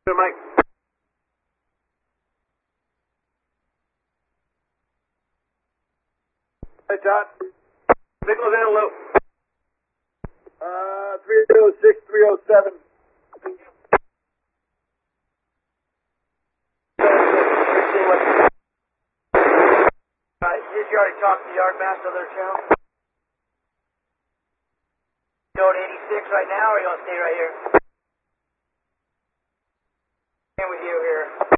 Good, Mike. Hey, Todd. Signal's in a loop. 306, 307. Did you already talk to the yard master of their channel? Going to 86 right now, or are you going to stay right here? Staying with you here.